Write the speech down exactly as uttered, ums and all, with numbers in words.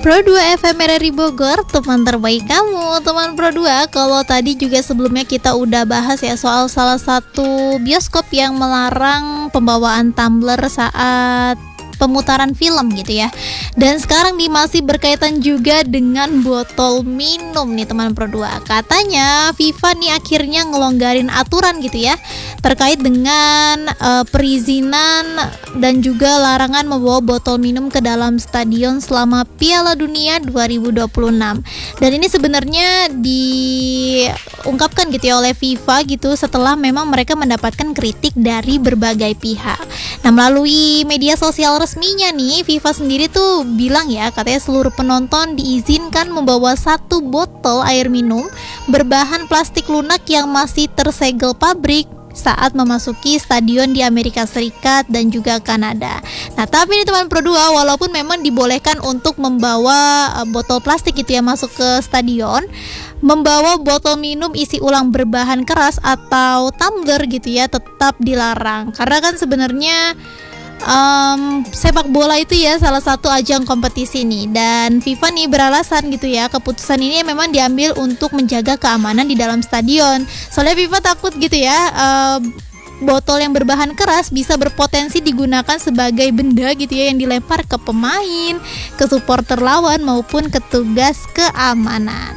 Pro dua F M R R I Bogor, teman terbaik kamu. Teman Pro dua, kalau tadi juga sebelumnya kita udah bahas ya soal salah satu bioskop yang melarang pembawaan tumbler saat pemutaran film gitu ya. Dan sekarang nih masih berkaitan juga dengan botol minum nih teman Pro dua. Katanya FIFA nih akhirnya ngelonggarin aturan gitu ya terkait dengan uh, perizinan dan juga larangan membawa botol minum ke dalam stadion selama Piala Dunia dua ribu dua puluh enam. Dan ini sebenarnya diungkapkan gitu ya oleh FIFA gitu setelah memang mereka mendapatkan kritik dari berbagai pihak. Nah, melalui media sosial resminya nih, FIFA sendiri tuh bilang ya, katanya seluruh penonton diizinkan membawa satu botol air minum berbahan plastik lunak yang masih tersegel pabrik saat memasuki stadion di Amerika Serikat dan juga Kanada. Nah, tapi ini teman Pro dua, walaupun memang dibolehkan untuk membawa uh, botol plastik gitu ya masuk ke stadion, membawa botol minum isi ulang berbahan keras atau tumbler gitu ya tetap dilarang. Karena kan sebenarnya Um, sepak bola itu ya salah satu ajang kompetisi nih, dan FIFA nih beralasan gitu ya keputusan ini memang diambil untuk menjaga keamanan di dalam stadion. Soalnya FIFA takut gitu ya uh, botol yang berbahan keras bisa berpotensi digunakan sebagai benda gitu ya yang dilempar ke pemain, ke supporter lawan maupun ke tugas keamanan.